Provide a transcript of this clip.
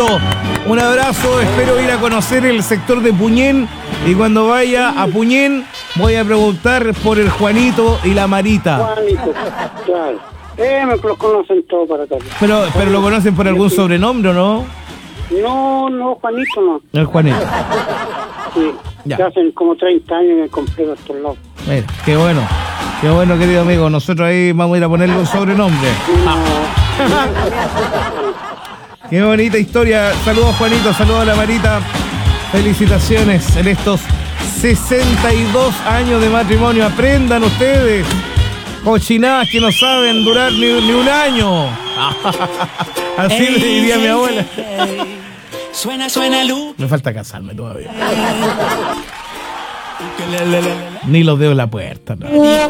Osvaldo, un abrazo, espero ir a conocer el sector de Puñén y cuando vaya a Puñén voy a preguntar por el Juanito y la Marita. Juanito, claro. Me los conocen todos para acá. Pero lo conocen por algún sobrenombre, ¿o no? No, Juanito no. El Juanito. Sí, Ya. ya hacen como 30 años que compré a estos lados. Mira, qué bueno, querido amigo. Nosotros ahí vamos a ir a ponerle un sobrenombre. Qué bonita historia. Saludos, Juanito, saludos a la Marita. Felicitaciones en estos 62 años de matrimonio. Aprendan ustedes. Cochinadas que no saben durar ni un año. Así le diría mi abuela. Suena luz. Me falta casarme todavía. Ni los dedos en la puerta, ¿no?